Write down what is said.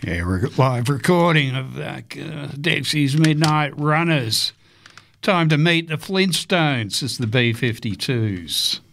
Yeah, live recording of Dexy's Midnight Runners. Time to meet the Flintstones as the B-52s.